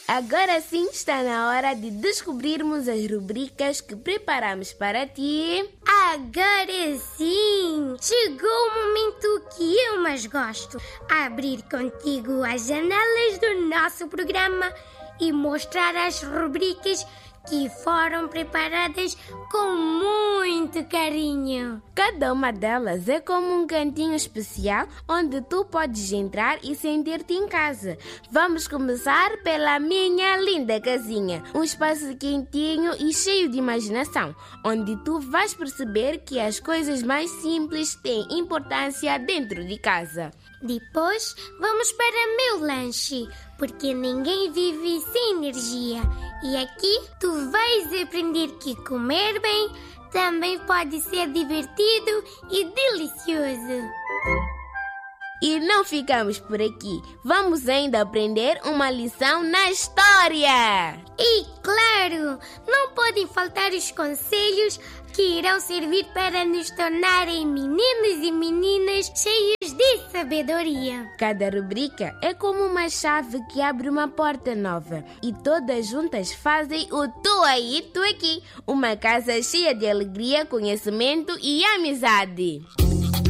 Agora sim está na hora de descobrirmos as rubricas que preparamos para ti. Agora sim! Chegou o momento que eu mais gosto. Abrir contigo as janelas do nosso programa e mostrar as rubricas que foram preparadas com muito carinho. Cada uma delas é como um cantinho especial onde tu podes entrar e sentir-te em casa. Vamos começar pela minha linda casinha, um espaço quentinho e cheio de imaginação, onde tu vais perceber que as coisas mais simples têm importância dentro de casa. Depois vamos para meu lanche, porque ninguém vive sem energia. E aqui tu vais aprender que comer bem também pode ser divertido e delicioso. E não ficamos por aqui. Vamos ainda aprender uma lição na história. E claro, não podem faltar os conselhos que irão servir para nos tornarem meninos e meninas cheios de sabedoria. Cada rubrica é como uma chave que abre uma porta nova. E todas juntas fazem o Tu Aí, Tu Aqui. Uma casa cheia de alegria, conhecimento e amizade.